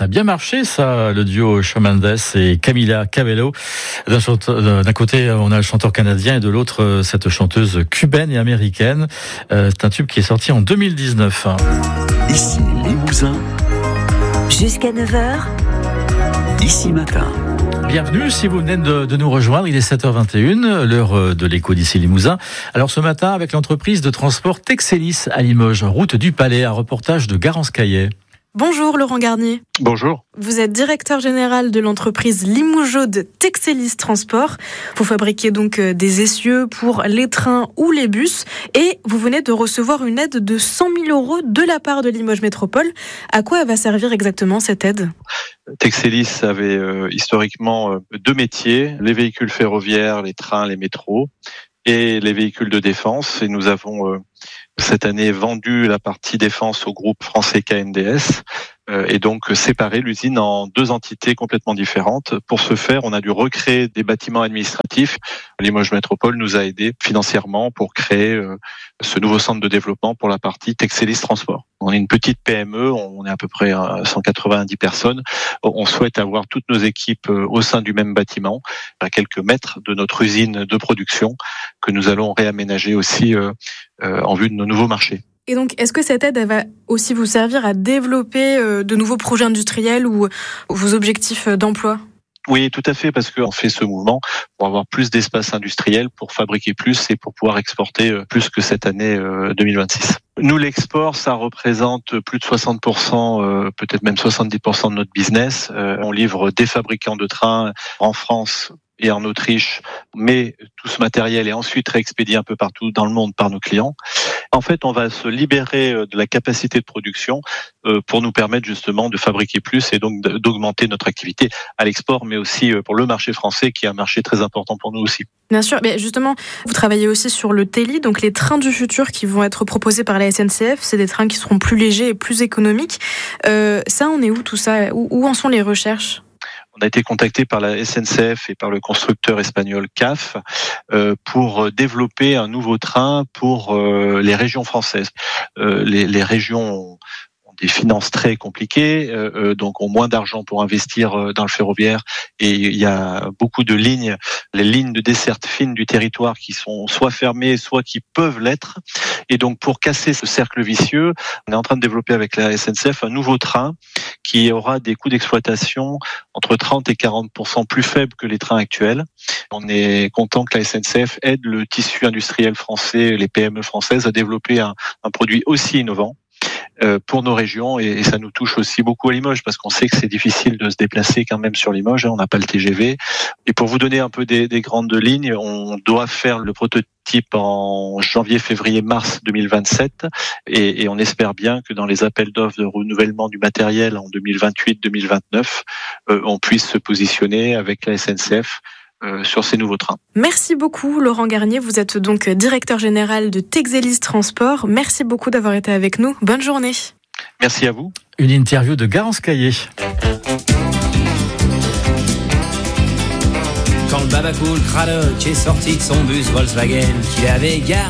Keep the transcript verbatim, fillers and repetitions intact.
Ça a bien marché, ça, le duo Shawn Mendes et Camila Cabello. D'un, chanteur, d'un côté, on a le chanteur canadien et de l'autre, cette chanteuse cubaine et américaine. C'est un tube qui est sorti en deux mille dix-neuf. Ici Limousin. Jusqu'à neuf heures. Ici Matin. Bienvenue si vous venez de, de nous rejoindre, il est sept heures vingt et une, l'heure de l'écho d'ici Limousin. Alors ce matin, avec l'entreprise de transport Texelis à Limoges, route du Palais, un reportage de Garance Caillet. Bonjour Laurent Garnier. Bonjour. Vous êtes directeur général de l'entreprise Limougeaude Texelis Transport. Vous fabriquez donc des essieux pour les trains ou les bus et vous venez de recevoir une aide de cent mille euros de la part de Limoges Métropole. À quoi elle va servir exactement cette aide ? Texelis avait euh, historiquement euh, deux métiers, les véhicules ferroviaires, les trains, les métros et les véhicules de défense. Et nous avons euh, cette année vendu la partie défense au groupe français K N D S euh, et donc séparé l'usine en deux entités complètement différentes. Pour ce faire, on a dû recréer des bâtiments administratifs. Limoges Métropole nous a aidés financièrement pour créer euh, ce nouveau centre de développement pour la partie Texelis Transport. On est une petite P M E, on est à peu près cent quatre-vingt-dix personnes. On souhaite avoir toutes nos équipes au sein du même bâtiment, à quelques mètres de notre usine de production que nous allons réaménager aussi euh, euh, en vue de nos nouveaux marchés. Et donc, est-ce que cette aide elle va aussi vous servir à développer euh, de nouveaux projets industriels ou vos objectifs d'emploi ? Oui, tout à fait, parce qu'on fait ce mouvement pour avoir plus d'espace industriel, pour fabriquer plus et pour pouvoir exporter plus que cette année deux mille vingt-six. Nous, l'export, ça représente plus de soixante pour cent, euh, peut-être même soixante-dix pour cent de notre business. Euh, on livre des fabricants de trains en France et en Autriche, mais tout ce matériel est ensuite réexpédié un peu partout dans le monde par nos clients. En fait, on va se libérer de la capacité de production pour nous permettre justement de fabriquer plus et donc d'augmenter notre activité à l'export, mais aussi pour le marché français qui est un marché très important pour nous aussi. Bien sûr, mais justement, vous travaillez aussi sur le T E L I, donc les trains du futur qui vont être proposés par la S N C F, c'est des trains qui seront plus légers et plus économiques. Euh, ça, on est où tout ça ? Où, où en sont les recherches ? On a été contacté par la S N C F et par le constructeur espagnol C A F euh, pour développer un nouveau train pour euh, les régions françaises. Euh, les, les régions ont des finances très compliquées, euh, donc ont moins d'argent pour investir dans le ferroviaire et il y a beaucoup de lignes, les lignes de desserte fine du territoire qui sont soit fermées, soit qui peuvent l'être. Et donc pour casser ce cercle vicieux, on est en train de développer avec la S N C F un nouveau train qui aura des coûts d'exploitation entre trente et quarante pour cent plus faibles que les trains actuels. On est content que la S N C F aide le tissu industriel français, les P M E françaises à développer un, un produit aussi innovant pour nos régions et ça nous touche aussi beaucoup à Limoges parce qu'on sait que c'est difficile de se déplacer quand même sur Limoges, on n'a pas le T G V. Et pour vous donner un peu des, des grandes lignes, on doit faire le prototype en janvier, février, mars deux mille vingt-sept et, et on espère bien que dans les appels d'offres de renouvellement du matériel en deux mille vingt-huit deux mille vingt-neuf, euh, on puisse se positionner avec la S N C F Euh, sur ces nouveaux trains. Merci beaucoup Laurent Garnier, vous êtes donc directeur général de Texelis Transport. Merci beaucoup d'avoir été avec nous. Bonne journée. Merci à vous. Une interview de Garance Caillet. Quand le Babacool Cradock est sorti de son bus Volkswagen qu'il avait garé